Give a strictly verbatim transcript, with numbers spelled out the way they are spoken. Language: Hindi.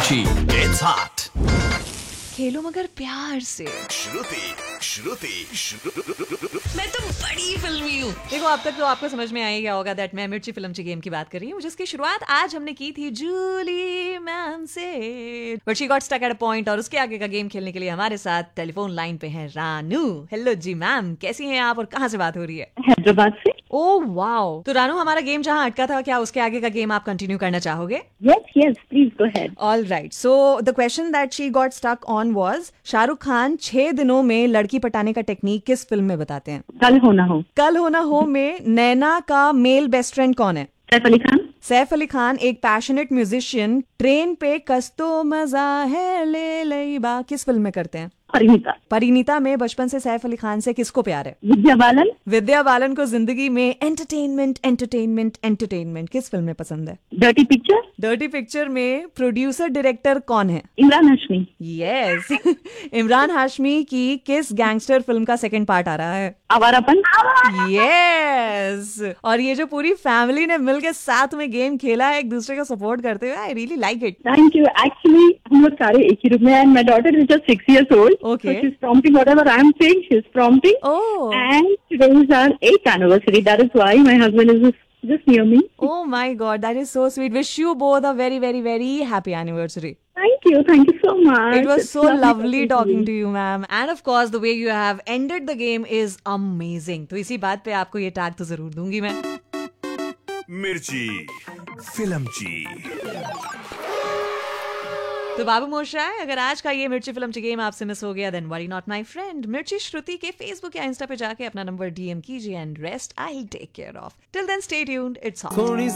मिर्ची, it's hot. खेलो मगर प्यार से। श्रुति, श्रुति, श्रुति। मैं तो बड़ी फिल्मी हूँ। देखो अब तक तो आपको समझ में आ ही गया होगा दैट मैं मिर्ची फिल्म ची गेम की बात कर रही हूँ, जिसकी शुरुआत आज हमने की थी जूली मैम से। But she got stuck at a point और उसके आगे का गेम खेलने के लिए हमारे साथ टेलीफोन लाइन पे हैं रानू। हेलो जी मैम, कैसी हैं आप और कहाँ से बात हो रही है? हैदराबाद से। Oh wow. तो रानू, हमारा गेम जहाँ अटका था, क्या उसके आगे का गेम आप कंटिन्यू करना चाहोगे? Yes yes please go ahead. All right, so the question that she got stuck on was Shahrukh Khan छह दिनों में लड़की पटाने का टेक्निक किस फिल्म में बताते हैं? कल हो ना हो। कल हो ना हो में नैना का मेल बेस्ट फ्रेंड कौन है? सैफ अली खान। सैफ अली खान एक पैशनेट म्यूजिशियन ट्रेन पे कस्तो मजा है ले लई बा किस फिल्म में करते हैं? परिणीता। परिणीता में बचपन से सैफ अली खान से किसको प्यार है? विद्या बालन। विद्या बालन को जिंदगी में एंटरटेनमेंट एंटरटेनमेंट एंटरटेनमेंट किस फिल्म में पसंद है? Dirty picture. डर्टी पिक्चर में प्रोड्यूसर डायरेक्टर कौन है? इमरान हाशमी। यस इमरान हाशमी की किस गैंगस्टर फिल्म का सेकंड पार्ट आ रहा है? आवारापन। यस और ये जो पूरी फैमिली ने मिलकर साथ में गेम खेला है एक दूसरे को सपोर्ट करते हुए, I really like it. Thank you. Actually हम लोग सारे एक ही रूम में and my daughter is just six years old. Okay. So she's prompting whatever I'm saying, she's prompting. Oh. And today is our eighth anniversary. That is why my husband is just, just near me. Oh my God, that is so sweet. Wish you both a very, very, very happy anniversary. Thank you. Thank you so much. It was It's so lovely talking talking to to you, ma'am. And of course, the way you have ended the game is amazing. तो इसी बात पे आपको ये टैग तो जरूर दूंगी मैं। मिर्ची, फिल्म ची। तो बाबू मोशाय, अगर आज का ये मिर्ची फिल्म ची गेम आपसे मिस हो गया, then worry not my friend. मिर्ची श्रुति के फेसबुक या इंस्टा पे जाके अपना नंबर डीएम कीजिए and rest I will take care of. Till then stay tuned, it's on.